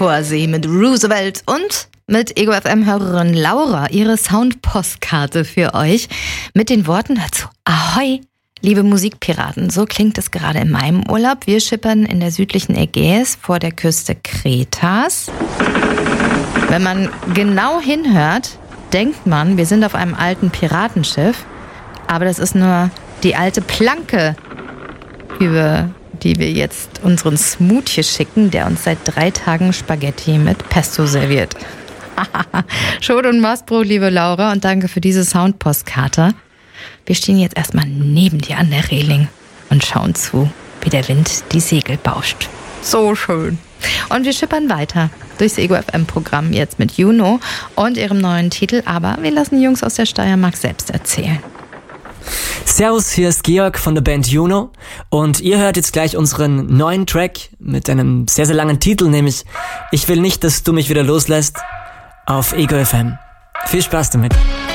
Vorsee mit Roosevelt und mit Ego FM-Hörerin Laura ihre Soundpostkarte für euch mit den Worten dazu: Ahoi, liebe Musikpiraten, so klingt es gerade in meinem Urlaub. Wir schippern in der südlichen Ägäis vor der Küste Kretas. Wenn man genau hinhört, denkt man, wir sind auf einem alten Piratenschiff, aber das ist nur die alte Planke, über die wir jetzt unseren Smoothie schicken, der uns seit 3 Tagen Spaghetti mit Pesto serviert. Schot und Mastbrot, liebe Laura, und danke für diese Soundpostkarte. Wir stehen jetzt erstmal neben dir an der Reling und schauen zu, wie der Wind die Segel bauscht. So schön. Und wir schippern weiter durchs Ego FM-Programm jetzt mit Juno und ihrem neuen Titel, aber wir lassen die Jungs aus der Steiermark selbst erzählen. Servus, hier ist Georg von der Band Juno und ihr hört jetzt gleich unseren neuen Track mit einem sehr, sehr langen Titel, nämlich Ich will nicht, dass du mich wieder loslässt, auf Ego FM. Viel Spaß damit.